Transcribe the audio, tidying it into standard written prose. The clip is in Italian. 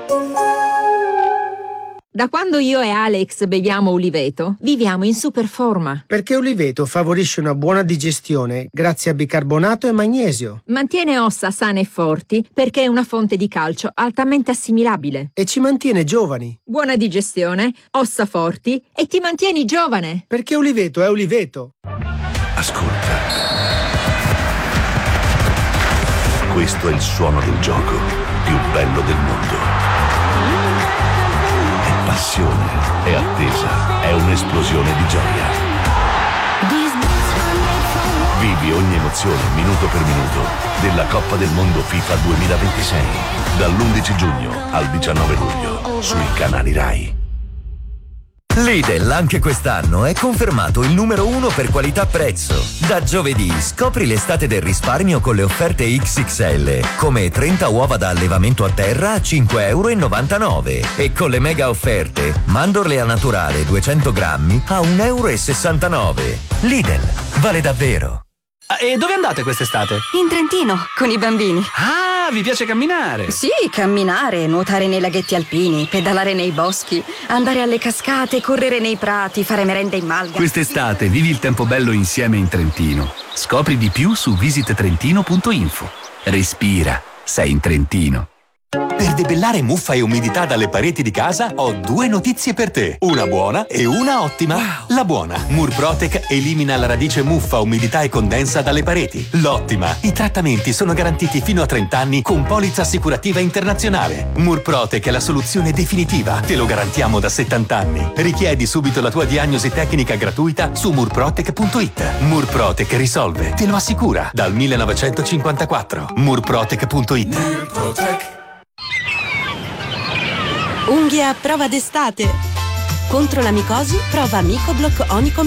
Da quando io e Alex beviamo Uliveto, viviamo in super forma. Perché Uliveto favorisce una buona digestione grazie a bicarbonato e magnesio. Mantiene ossa sane e forti perché è una fonte di calcio altamente assimilabile. E ci mantiene giovani. Buona digestione, ossa forti e ti mantieni giovane. Perché Uliveto è Uliveto. Ascolta. Questo è il suono del gioco più bello del mondo. Passione, è attesa, è un'esplosione di gioia. Vivi ogni emozione minuto per minuto della Coppa del Mondo FIFA 2026 dall'11 giugno al 19 luglio sui canali Rai. Lidl anche quest'anno è confermato il numero 1 per qualità-prezzo. Da giovedì scopri l'estate del risparmio con le offerte XXL, come 30 uova da allevamento a terra a 5,99 € e con le mega offerte mandorle a naturale 200 grammi a 1,69 €. Lidl, vale davvero. E dove andate quest'estate? In Trentino, con i bambini. Ah, vi piace camminare? Sì, camminare, nuotare nei laghetti alpini, pedalare nei boschi, andare alle cascate, correre nei prati, fare merende in malga. Quest'estate vivi il tempo bello insieme in Trentino. Scopri di più su visittrentino.info. Respira, sei in Trentino. Per debellare muffa e umidità dalle pareti di casa ho 2 notizie per te. Una buona e una ottima. Wow. La buona, Murprotec elimina la radice muffa, umidità e condensa dalle pareti. L'ottima, i trattamenti sono garantiti fino a 30 anni con polizza assicurativa internazionale. Murprotec è la soluzione definitiva, te lo garantiamo da 70 anni. Richiedi subito la tua diagnosi tecnica gratuita su murprotec.it. Murprotec risolve, te lo assicura, dal 1954. Murprotec.it. Murprotec. Unghie a prova d'estate. Contro la micosi, prova Micoblock Onicom